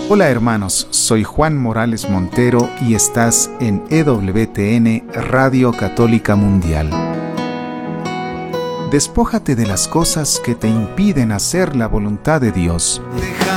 Hola hermanos, soy Juan Morales Montero y estás en EWTN Radio Católica Mundial. Despójate de las cosas que te impiden hacer la voluntad de Dios.